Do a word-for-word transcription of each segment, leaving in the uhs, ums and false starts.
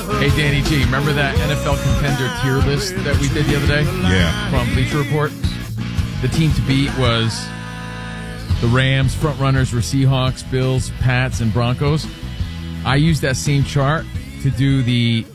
Hey, Danny G, remember that N F L contender tier list that we did the other day? Yeah. From Bleacher Report? The team to beat was the Rams. Front runners were Seahawks, Bills, Pats, and Broncos. I used that same chart to do the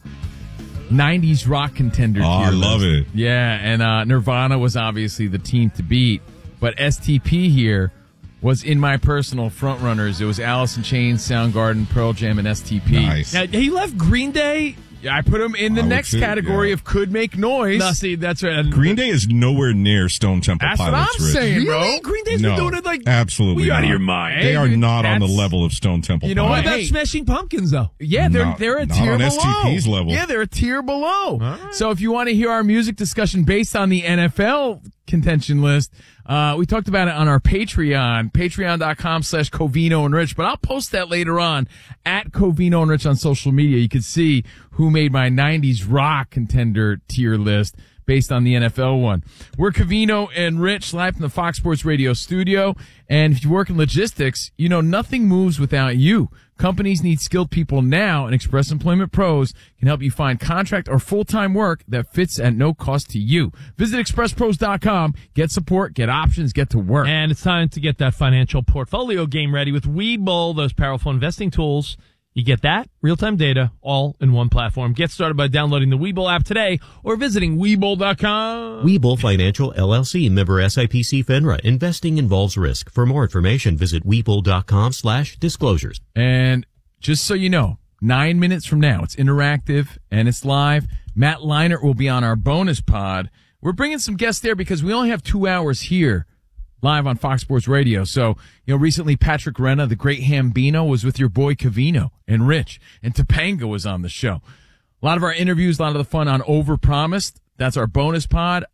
nineties rock contender oh, tier I love list. it. Yeah, and uh, Nirvana was obviously the team to beat. But S T P here was in my personal front runners. It was Alice in Chains, Soundgarden, Pearl Jam, and S T P. Nice. Now, he left Green Day. Yeah, I put him in the I next too, category yeah. of could make noise. No, see, that's right. And Green Day is nowhere near Stone Temple That's Pilots. what I'm Rich. saying, bro. Really? Green Day's no, been doing it like absolutely. We out of not. your mind. They are Hey, not on the that's- level of Stone Temple. You know What Pilots. about Hey. Smashing Pumpkins, though? Yeah, they're Not- they're a not tier on below. S T P's level. Yeah, they're a tier below. right. So if you want to hear our music discussion based on the N F L contention list, uh, we talked about it on our Patreon, patreon.com slash Covino and Rich, but I'll post that later on at Covino and Rich on social media. You can see who made my nineties rock contender tier list based on the N F L one. We're Covino and Rich live from the Fox Sports Radio studio. And if you work in logistics, you know nothing moves without you. Companies need skilled people now, and Express Employment Pros can help you find contract or full-time work that fits at no cost to you. Visit express pros dot com, get support, get options, get to work. And it's time to get that financial portfolio game ready with Webull, those powerful investing tools. You get that, real-time data, all in one platform. Get started by downloading the Webull app today or visiting Webull dot com. Webull Financial, L L C, member S I P C FINRA. Investing involves risk. For more information, visit Webull dot com slash disclosures. And just so you know, nine minutes from now, it's interactive and it's live. Matt Leinart will be on our bonus pod. We're bringing some guests there because we only have two hours here live on Fox Sports Radio. So, you know, recently Patrick Renna, the great Hambino, was with your boy Covino and Rich, and Topanga was on the show. A lot of our interviews, a lot of the fun on Overpromised. That's our bonus pod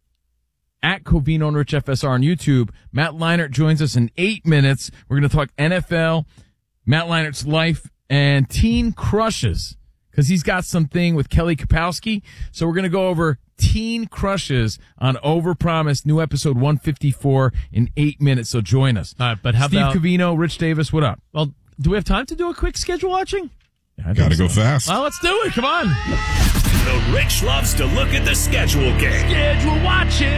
at Covino and Rich F S R on YouTube. Matt Leinart joins us in eight minutes. We're going to talk N F L, Matt Leinart's life, and teen crushes, because he's got something with Kelly Kapowski. So we're going to go over teen crushes on Overpromised, new episode one fifty-four in eight minutes. So join us. All right, but how Steve about... Covino, Rich Davis, what up? Well, do we have time to do a quick schedule watching? Yeah, I think Got to so. go fast. Well, let's do it. Come on. The Rich loves to look at the schedule game. Schedule watching.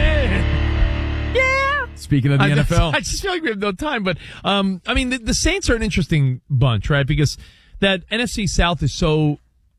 Yeah. Speaking of the I, N F L. I just feel like we have no time, but um, I mean, the, the Saints are an interesting bunch, right? Because that N F C South is so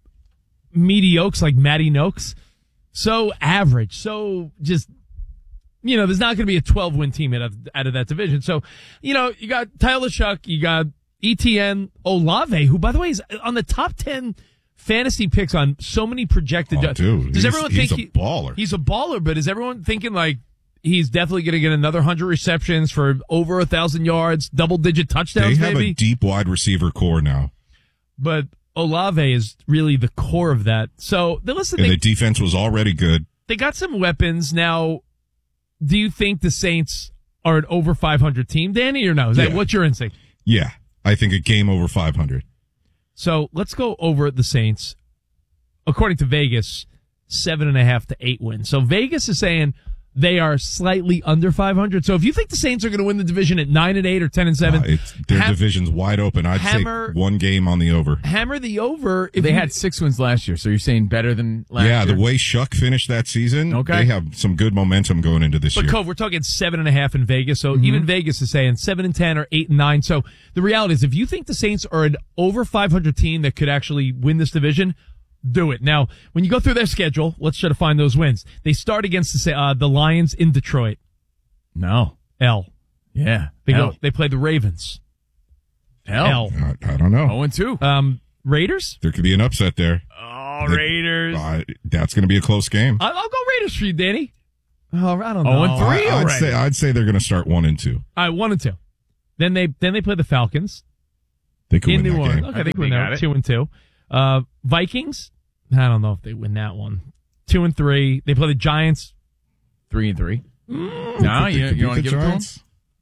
mediocre, like Matty Noakes, so average, so just, you know, there's not going to be a twelve-win team out of, out of that division. So, you know, you got Tyler Shuck, you got E T N Olave, who, by the way, is on the top ten fantasy picks on so many projected. Oh, dude, Does he's- everyone he's think a he- baller. He's a baller, but is everyone thinking like he's definitely going to get another hundred receptions for over a thousand yards, double-digit touchdowns, They have maybe? a deep wide receiver core now. But Olave is really the core of that. So, they listen, And they, the defense was already good. they got some weapons. Now, do you think the Saints are an over five hundred team, Danny, or no? Is that Yeah. what's your instinct? Yeah, I think a game over five hundred. So, let's go over the Saints. According to Vegas, seven and a half to eight wins. So, Vegas is saying they are slightly under five hundred. So, if you think the Saints are going to win the division at nine and eight or ten and seven, Uh, it's, their ham- division's wide open. I'd hammer- take one game on the over. hammer the over. If They you- had six wins last year, so you're saying better than last yeah, year? the way Shuck finished that season, Okay. they have some good momentum going into this But year. Cove, we're talking seven and a half in Vegas. So Mm-hmm. even Vegas is saying seven and ten or eight and nine. So the reality is, if you think the Saints are an over five hundred team that could actually win this division, do it. Now, when you go through their schedule, let's try to find those wins. They start against the uh, the Lions in Detroit. No. L. Yeah. They Hell. go. They play the Ravens. Hell. L. I, I don't know. oh and two. Um, Raiders. There could be an upset there. Oh, They- Raiders. Uh, that's going to be a close game. I'll, I'll go Raiders for you, Danny. Oh, I don't know. Oh, and three I, I'd already. say I'd say they're going to start one and two. All right, one and two. Then they then they play the Falcons. They could in win New that Orleans. game. Okay, I they think win they that got it. two and two. Uh, Vikings. I don't know if they win that one. Two and three. They play the Giants. Three and three. Mm. No, They you, could you beat want to the give it to them? Giants.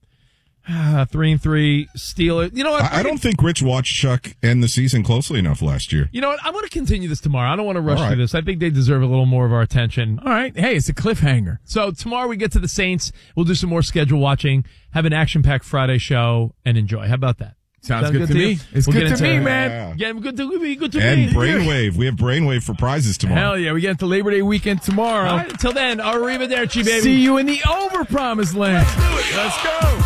Uh, three and three. Steelers. You know what? I, I don't think Rich watched Chuck end the season closely enough last year. You know what? I'm going to continue this tomorrow. I don't want to rush All right. through this. I think they deserve a little more of our attention. All right. Hey, it's a cliffhanger. So tomorrow we get to the Saints. We'll do some more schedule watching, have an action-packed Friday show, and enjoy. How about that? Sounds Sound good, good to to me. you? It's We'll good get to into me, it. man. Yeah, good to me. Good to And me. Brainwave. We have Brainwave for prizes tomorrow. Hell yeah, we get into Labor Day weekend tomorrow. All right, until then, arrivederci, baby. See you in the over-promised land. Let's go.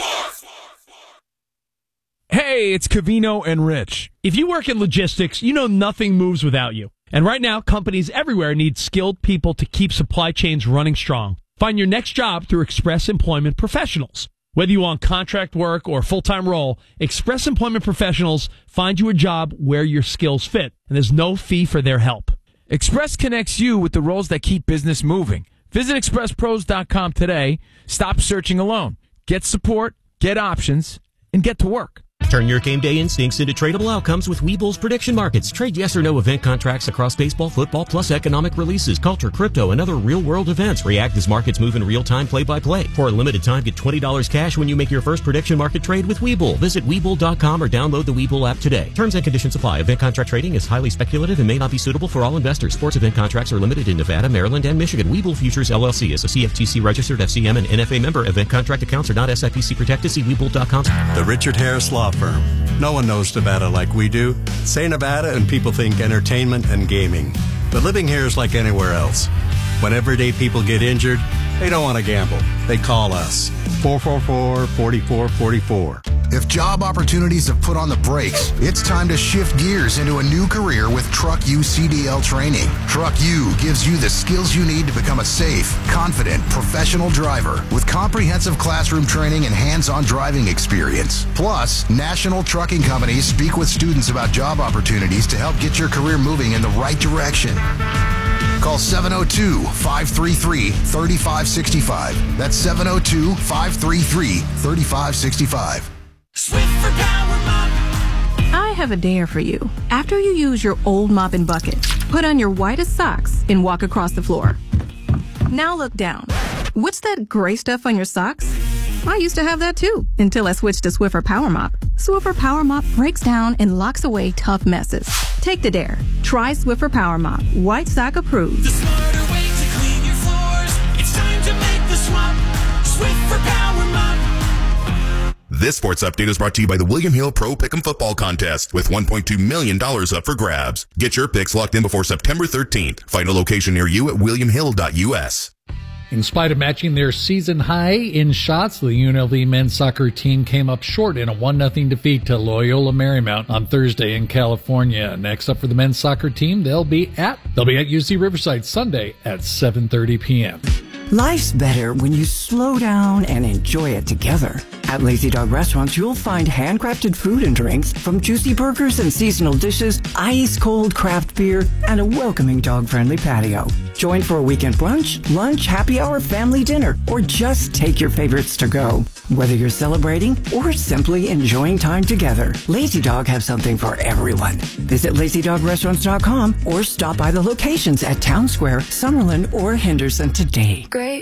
Hey, it's Covino and Rich. If you work in logistics, you know nothing moves without you. And right now, companies everywhere need skilled people to keep supply chains running strong. Find your next job through Express Employment Professionals. Whether you want contract work or full-time role, Express Employment Professionals find you a job where your skills fit, and there's no fee for their help. Express connects you with the roles that keep business moving. Visit express pros dot com today. Stop searching alone. Get support, get options, and get to work. Turn your game day instincts into tradable outcomes with Webull's prediction markets. Trade yes or no event contracts across baseball, football, plus economic releases, culture, crypto, and other real-world events. React as markets move in real time, play-by-play. For a limited time, get twenty dollars cash when you make your first prediction market trade with Webull. Visit Webull dot com or download the Webull app today. Terms and conditions apply. Event contract trading is highly speculative and may not be suitable for all investors. Sports event contracts are limited in Nevada, Maryland, and Michigan. Webull Futures, L L C is a C F T C-registered F C M and N F A member. Event contract accounts are not S I P C protected. See Webull dot com. The Richard Harris Law Firm. No one knows Nevada like we do. Say Nevada and people think entertainment and gaming. But living here is like anywhere else. When everyday people get injured, they don't want to gamble. They call us. four four four, four four four four. If job opportunities have put on the brakes, it's time to shift gears into a new career with Truck U C D L training. Truck U gives you the skills you need to become a safe, confident, professional driver with comprehensive classroom training and hands-on driving experience. Plus, national trucking companies speak with students about job opportunities to help get your career moving in the right direction. Call seven oh two, five three three, three five six five. That's seven oh two, five three three, three five six five. Swiffer Power Mop. I have a dare for you. After you use your old mop and bucket, put on your whitest socks and walk across the floor. Now look down. What's that gray stuff on your socks? I used to have that too, until I switched to Swiffer Power Mop. Swiffer Power Mop breaks down and locks away tough messes. Take the dare. Try Swiffer Power Mop. White sock approved. The smarter way to clean your floors. It's time to make the swap. Swiffer Power Mop. This sports update is brought to you by the William Hill Pro Pick'em Football Contest with one point two million dollars up for grabs. Get your picks locked in before September thirteenth. Find a location near you at william hill dot u s. In spite of matching their season high in shots, the U N L V men's soccer team came up short in a one nothing defeat to Loyola Marymount on Thursday in California. Next up for the men's soccer team, they'll be at they'll be at U C Riverside Sunday at seven thirty p.m. Life's better when you slow down and enjoy it together. At Lazy Dog Restaurants, you'll find handcrafted food and drinks, from juicy burgers and seasonal dishes, ice-cold craft beer, and a welcoming dog-friendly patio. Join for a weekend brunch, lunch, happy hour, family dinner, or just take your favorites to go. Whether you're celebrating or simply enjoying time together, Lazy Dog has something for everyone. Visit lazy dog restaurants dot com or stop by the locations at Town Square, Summerlin, or Henderson today. Great